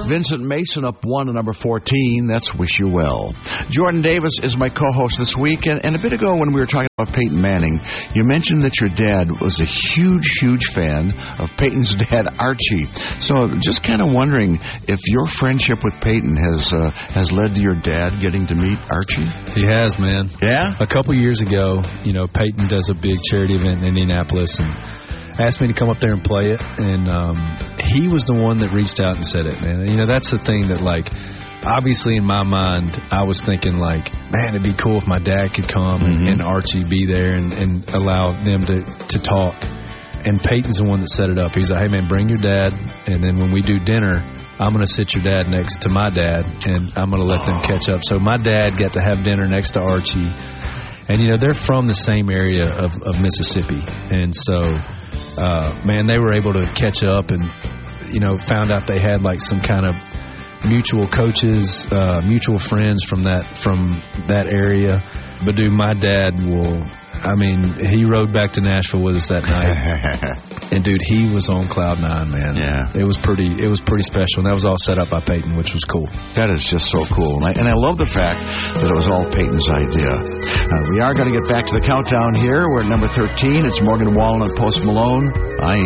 Vincent Mason up 1 to number 14. That's Wish You Well. Jordan Davis is my co-host this week. And a bit ago when we were talking about Peyton Manning, you mentioned that your dad was a huge fan of Peyton's dad, Archie. So just kind of wondering if your friendship with Peyton has led to your dad getting to meet Archie? He has, man. Yeah? A couple years ago, Peyton does a big charity event in Indianapolis, and asked me to come up there and play it, and he was the one that reached out and said it, man. That's the thing that, obviously in my mind, I was thinking, man, it'd be cool if my dad could come and Archie be there and allow them to talk. And Peyton's the one that set it up. He's like, hey, man, bring your dad, and then when we do dinner, I'm going to sit your dad next to my dad, and I'm going to let them catch up. So my dad got to have dinner next to Archie, and, they're from the same area of Mississippi, and so man, they were able to catch up and, found out they had some kind of mutual coaches, mutual friends from that area. But dude, my dad he rode back to Nashville with us that night. And dude, he was on cloud nine, man. Yeah. It was pretty special. And that was all set up by Peyton, which was cool. That is just so cool. And I love the fact that it was all Peyton's idea. We are going to get back to the countdown here. We're at number 13. It's Morgan Wallen and Post Malone.